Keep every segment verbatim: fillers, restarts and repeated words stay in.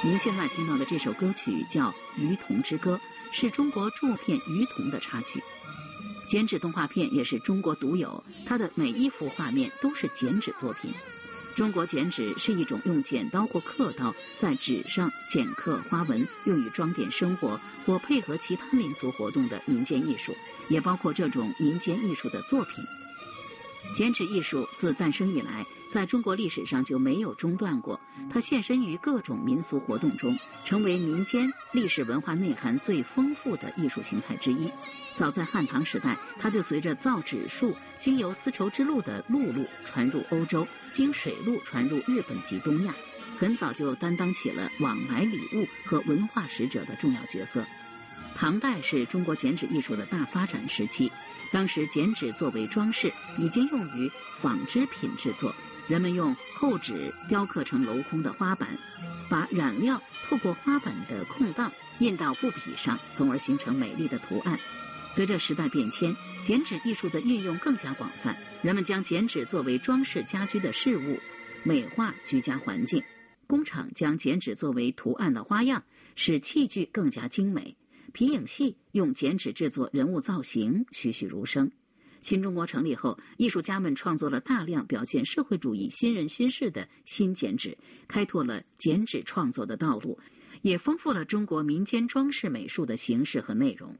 您现在听到的这首歌曲叫《鱼童之歌》，是中国著片《鱼童》的插曲。剪纸动画片也是中国独有，它的每一幅画面都是剪纸作品。中国剪纸是一种用剪刀或刻刀在纸上剪刻花纹，用于装点生活或配合其他民俗活动的民间艺术，也包括这种民间艺术的作品。剪纸艺术自诞生以来，在中国历史上就没有中断过，它现身于各种民俗活动中，成为民间历史文化内涵最丰富的艺术形态之一。早在汉唐时代，它就随着造纸术经由丝绸之路的陆路传入欧洲，经水路传入日本及东亚，很早就担当起了往来礼物和文化使者的重要角色。唐代是中国剪纸艺术的大发展时期，当时剪纸作为装饰已经用于纺织品制作，人们用厚纸雕刻成镂空的花板，把染料透过花板的空档印到布匹上，从而形成美丽的图案。随着时代变迁，剪纸艺术的运用更加广泛，人们将剪纸作为装饰家居的饰物，美化居家环境。工厂将剪纸作为图案的花样，使器具更加精美。皮影戏用剪纸制作人物造型，栩栩如生。新中国成立后，艺术家们创作了大量表现社会主义新人新事的新剪纸，开拓了剪纸创作的道路，也丰富了中国民间装饰美术的形式和内容。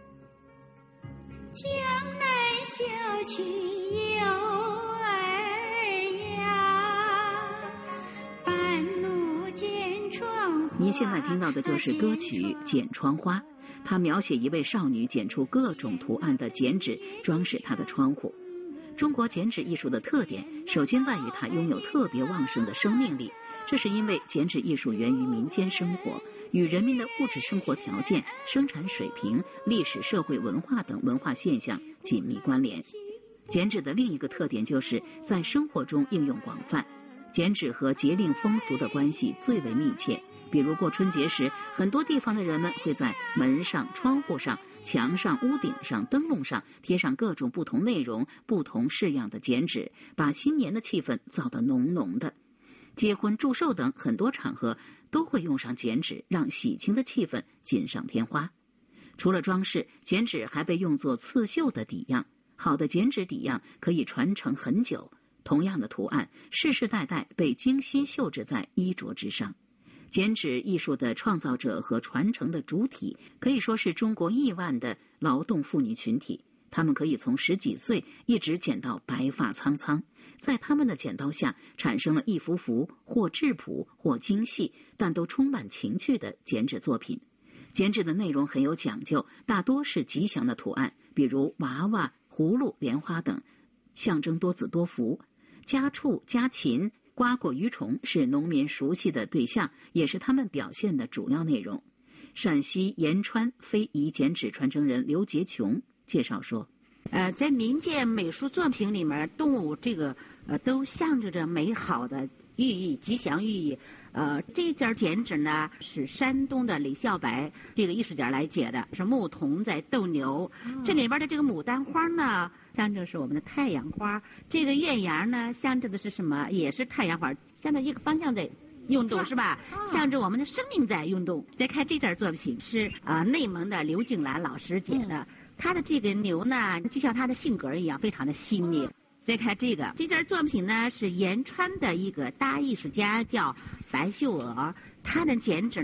江南小曲游儿呀，半路剪窗花。 您现在听到的就是歌曲《剪窗花》，它描写一位少女剪出各种图案的剪纸，装饰她的窗户。中国剪纸艺术的特点，首先在于它拥有特别旺盛的生命力，这是因为剪纸艺术源于民间生活，与人民的物质生活条件、生产水平、历史社会文化等文化现象紧密关联。剪纸的另一个特点就是在生活中应用广泛，剪纸和节令风俗的关系最为密切。比如过春节时，很多地方的人们会在门上、窗户上、墙上、屋顶上、灯笼上贴上各种不同内容、不同式样的剪纸，把新年的气氛造得浓浓的。结婚、祝寿等很多场合都会用上剪纸，让喜庆的气氛锦上添花。除了装饰，剪纸还被用作刺绣的底样。好的剪纸底样可以传承很久，同样的图案世世代代被精心绣制在衣着之上。剪纸艺术的创造者和传承的主体可以说是中国亿万的劳动妇女群体，她们可以从十几岁一直剪到白发苍苍，在她们的剪刀下产生了一幅幅或质朴或精细但都充满情趣的剪纸作品。剪纸的内容很有讲究，大多是吉祥的图案，比如娃娃、葫芦、莲花等，象征多子多福。家畜、家禽、瓜果鱼虫是农民熟悉的对象，也是他们表现的主要内容。陕西延川非遗剪纸传承人刘杰琼介绍说， 呃，在民间美术作品里面，动物这个呃都象征着美好的寓意、吉祥寓意。呃，这件剪纸呢是山东的李孝白这个艺术家来剪的，是牧童在斗牛。这里边的这个牡丹花呢，象征是我们的太阳花；这个月牙呢，象征的是什么？也是太阳花，象征一个方向在运动，是吧？象征我们的生命在运动。再看这件作品是啊、呃，内蒙的刘静兰老师剪的，他的这个牛呢，就像他的性格一样，非常的细腻。再看这个，这件作品呢是延川的一个大艺术家叫白秀娥，他的剪纸